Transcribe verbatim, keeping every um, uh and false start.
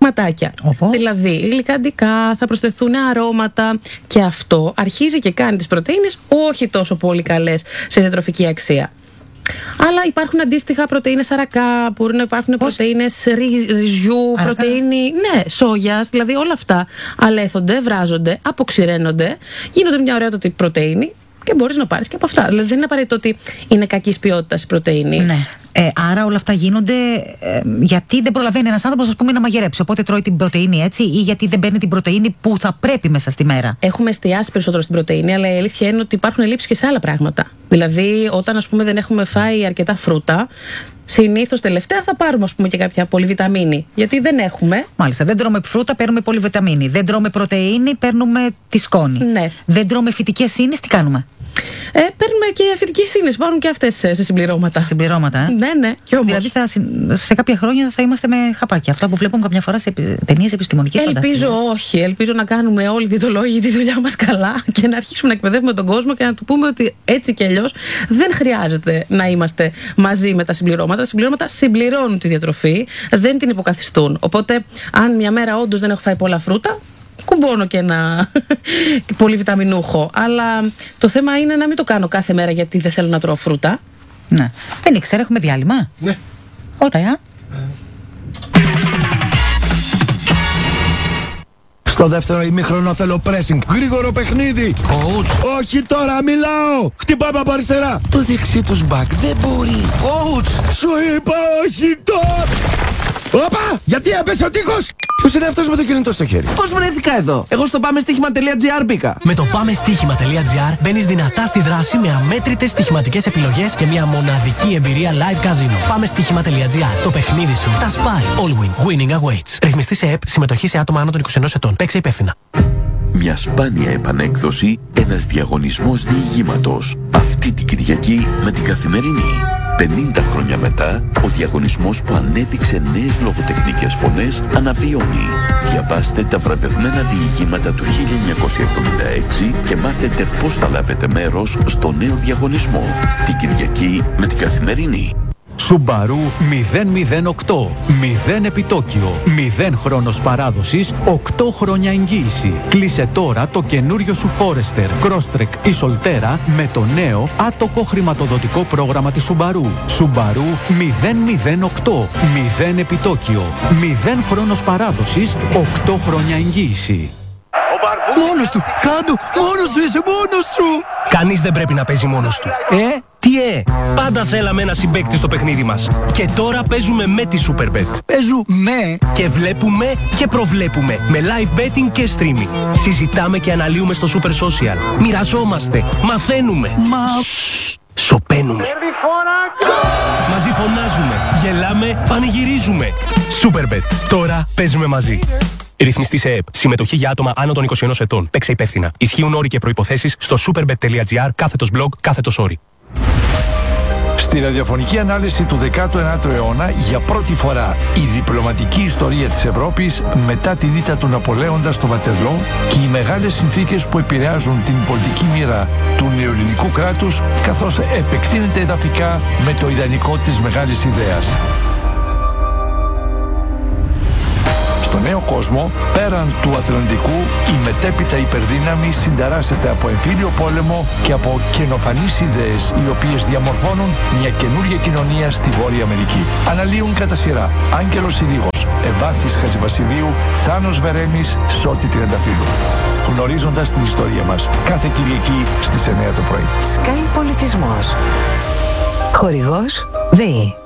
ματάκια. Οπό. Δηλαδή, γλυκαντικά, θα προσθεθούν αρώματα και αυτό αρχίζει και κάνει τις πρωτεΐνες όχι τόσο πολύ καλές σε διατροφική αξία. Αλλά υπάρχουν αντίστοιχα πρωτεΐνες αρακά, μπορούν να υπάρχουν πρωτεΐνες ρυ, ρυζιού, αρακά. Πρωτεΐνη, ναι, σόγιας, δηλαδή όλα αυτά αλέθονται, βράζονται, αποξηραίνονται, γίνονται μια ωραιότατη πρωτεΐνη και μπορείς να πάρεις και από αυτά. Δηλαδή δεν είναι απαραίτητο ότι είναι κακής ποιότητας η πρωτεΐνη. Ναι. Ε, άρα όλα αυτά γίνονται ε, γιατί δεν προλαβαίνει ένας άνθρωπος, ας πούμε, να μαγειρέψει. Οπότε τρώει την πρωτεΐνη έτσι, ή γιατί δεν παίρνει την πρωτεΐνη που θα πρέπει μέσα στη μέρα. Έχουμε εστιάσει περισσότερο στην πρωτεΐνη, αλλά η αλήθεια είναι ότι υπάρχουν ελλείψεις και σε άλλα πράγματα. Δηλαδή, όταν ας πούμε δεν έχουμε φάει αρκετά φρούτα, συνήθως τελευταία θα πάρουμε ας πούμε και κάποια πολυβιταμίνη. Γιατί δεν έχουμε. Μάλιστα. Δεν τρώμε φρούτα, παίρνουμε πολυβιταμίνη. Δεν τρώμε πρωτεΐνη, παίρνουμε τη σκόνη. Ναι. Δεν τρώμε φυτικές ίνες, τι κάνουμε? Ε, παίρνουμε και φυτικές ίνες, υπάρχουν και αυτές σε συμπληρώματα. Σε συμπληρώματα, ε. Ναι, ναι, και όμως. Δηλαδή θα, σε κάποια χρόνια θα είμαστε με χαπάκια. Αυτά που βλέπουμε καμιά φορά σε ταινίες επιστημονικές φαντασίες. Ελπίζω όχι. Ελπίζω να κάνουμε όλοι οι διαιτολόγοι τη δουλειά μας καλά και να αρχίσουμε να εκπαιδεύουμε τον κόσμο και να του πούμε ότι έτσι κι αλλιώς δεν χρειάζεται να είμαστε μαζί με τα συμπληρώματα. Τα συμπληρώματα συμπληρώνουν τη διατροφή, δεν την υποκαθιστούν. Οπότε, αν μια μέρα όντως δεν έχω φάει πολλά φρούτα, κουμπώνω και ένα πολύ βιταμινούχο. Αλλά το θέμα είναι να μην το κάνω κάθε μέρα γιατί δεν θέλω να τρώω φρούτα. Ναι. Δεν ήξερα, έχουμε διάλειμμα. Ναι. Ωραία. Στο δεύτερο ημίχρονο θέλω pressing. Γρήγορο παιχνίδι. Coach. Όχι τώρα, μιλάω. Χτυπάμε από αριστερά. Το δεξί τους μπακ δεν μπορεί. Coach. Σου είπα όχι τώρα. Όπα! Γιατί έπεσε ο τείχος! Ποιος είναι αυτός με το κινητό στο χέρι? Πώς βρέθηκα εδώ? Εγώ στο πάμε στοίχημα τελεία τζι άρ μπήκα. Με το πάμε στοίχημα τελεία τζι άρ μπαίνεις δυνατά στη δράση με αμέτρητες στοιχηματικές επιλογές και μια μοναδική εμπειρία live casino. Πάμε στοίχημα τελεία τζι άρ. Το παιχνίδι σου τα σπάει. All win. Winning awaits. Ρυθμιστή σε ΕΠ. Συμμετοχή σε άτομα άνω των είκοσι ενός ετών. Παίξε υπεύθυνα. Μια σπάνια επανέκδοση, ένας διαγωνισμός διηγήματος. Αυτή την Κυριακή με την Καθημερινή. πενήντα χρόνια μετά, ο διαγωνισμός που ανέδειξε νέες λογοτεχνικές φωνές αναβιώνει. Διαβάστε τα βραβευμένα διηγήματα του χίλια εννιακόσια εβδομήντα έξι και μάθετε πώς θα λάβετε μέρος στο νέο διαγωνισμό. Την Κυριακή με την Καθημερινή. Subaru μηδέν μηδέν οκτώ. μηδέν επιτόκιο. μηδέν χρόνος παράδοσης. οκτώ χρόνια εγγύηση. Κλείσε τώρα το καινούριο σου Forester, Crosstrek ή Solterra με το νέο άτοκο χρηματοδοτικό πρόγραμμα της Subaru. Subaru μηδέν μηδέν οκτώ. μηδέν επιτόκιο. μηδέν χρόνος παράδοσης. οκτώ χρόνια εγγύηση. Μόνος του! Κάντο! Μόνος σου είσαι! Μόνος σου! Κανείς δεν πρέπει να παίζει μόνος του. Ε? Τι ε! Πάντα θέλαμε ένα συμπαίκτη στο παιχνίδι μας. Και τώρα παίζουμε με τη Superbet. Παίζουμε! Και βλέπουμε και προβλέπουμε. Με live betting και streaming. Συζητάμε και αναλύουμε στο Super Social. Μοιραζόμαστε. Μαθαίνουμε. Μα... Σοπαίνουμε. Μαζί φωνάζουμε. Γελάμε. Πανηγυρίζουμε. Superbet. Τώρα παίζουμε μαζί. Ρυθμιστή σε ΕΠ. Συμμετοχή για άτομα άνω των είκοσι ενός ετών. Παίξε υπεύθυνα. Ισχύουν όροι και προϋποθέσεις στο superbet τελεία τζι άρ κάθετος blog κάθετος όροι. Στη ραδιοφωνική ανάλυση του δέκατου ένατου αιώνα, για πρώτη φορά η διπλωματική ιστορία της Ευρώπης μετά την ήττα του Ναπολέοντα στο Βατερλό και οι μεγάλες συνθήκες που επηρεάζουν την πολιτική μοίρα του νεοελληνικού κράτους, καθώς επεκτείνεται εδαφικά με το ιδανικό της μεγάλης ιδέας. Στο νέο κόσμο, πέραν του Ατλαντικού, η μετέπειτα υπερδύναμη συνταράσσεται από εμφύλιο πόλεμο και από καινοφανείς ιδέες, οι οποίες διαμορφώνουν μια καινούργια κοινωνία στη Βόρεια Αμερική. Αναλύουν κατά σειρά Άγγελος Συρίγος, Ευάνθης Χατζηβασιλείου, Θάνος Βερέμης, Σώτη Τριανταφύλου. Γνωρίζοντας την ιστορία μας, κάθε Κυριακή στις εννιά το πρωί. Sky Πολιτισμός. Χορηγός ΔΕΗ.